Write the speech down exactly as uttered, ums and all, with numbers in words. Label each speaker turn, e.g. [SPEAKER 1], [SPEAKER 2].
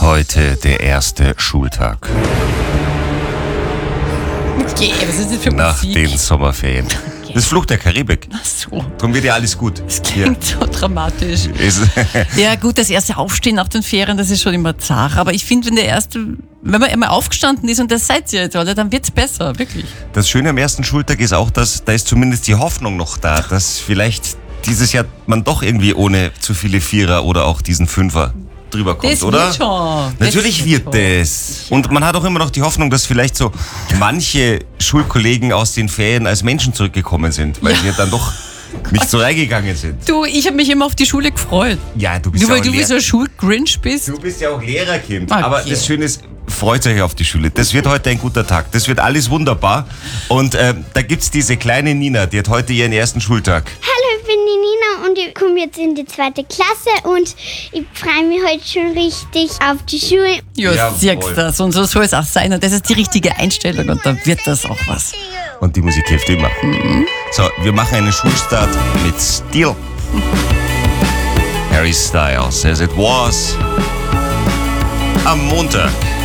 [SPEAKER 1] Heute der erste Schultag
[SPEAKER 2] Okay, was ist das für
[SPEAKER 1] nach
[SPEAKER 2] Musik?
[SPEAKER 1] den Sommerferien.
[SPEAKER 2] Okay.
[SPEAKER 1] Das ist Fluch der Karibik.
[SPEAKER 2] Ach so,
[SPEAKER 1] Darum wird ja alles gut.
[SPEAKER 2] das klingt so dramatisch.
[SPEAKER 1] Ist,
[SPEAKER 2] Ja gut, das erste Aufstehen nach den Ferien, das ist schon immer zart. Aber ich finde, wenn der erste, wenn man einmal aufgestanden ist, und das seid ihr jetzt alle, dann wird's besser, wirklich.
[SPEAKER 1] das Schöne am ersten Schultag ist auch, dass da ist zumindest die Hoffnung noch da, dass vielleicht dieses Jahr man doch irgendwie ohne zu viele Vierer oder auch diesen Fünfer drüber kommt,
[SPEAKER 2] Das
[SPEAKER 1] oder?
[SPEAKER 2] wird schon.
[SPEAKER 1] Natürlich
[SPEAKER 2] Das
[SPEAKER 1] wird
[SPEAKER 2] schon.
[SPEAKER 1] es. Und man hat auch immer noch die Hoffnung, dass vielleicht so manche Schulkollegen aus den Ferien als Menschen zurückgekommen sind, weil
[SPEAKER 2] Ja.
[SPEAKER 1] sie dann doch nicht so reingegangen sind.
[SPEAKER 2] Du, ich habe mich immer auf die Schule gefreut.
[SPEAKER 1] Ja, du bist
[SPEAKER 2] Nur
[SPEAKER 1] ja
[SPEAKER 2] weil
[SPEAKER 1] auch
[SPEAKER 2] du wie
[SPEAKER 1] Lehr-
[SPEAKER 2] so ein Schulgrinch bist.
[SPEAKER 1] Du bist ja auch Lehrerkind.
[SPEAKER 2] Okay.
[SPEAKER 1] Aber das Schöne ist, freut euch auf die Schule. Das wird heute ein guter Tag. Das wird alles wunderbar. Und äh, da gibt's diese kleine Nina, die hat heute ihren ersten Schultag.
[SPEAKER 3] Hallo, ich bin die Nina und ich komme jetzt in die zweite Klasse und ich freue mich heute schon richtig auf die Schule.
[SPEAKER 2] Ja,
[SPEAKER 1] Jawohl.
[SPEAKER 2] siehst das. Und so soll es auch sein. Und das ist die richtige Einstellung. Und dann wird das auch was.
[SPEAKER 1] Und die Musik hilft immer. So, wir machen einen Schulstart mit Steel. Harry Styles, as it was. Am Montag.